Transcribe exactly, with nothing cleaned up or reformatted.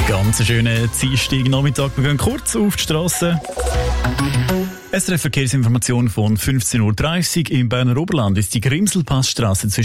Ganz schönen Dienstagnachmittag. Wir gehen kurz auf die Strasse. S R F Verkehrsinformation von fünfzehn Uhr dreißig. Im Berner Oberland ist die Grimselpassstrasse zwischen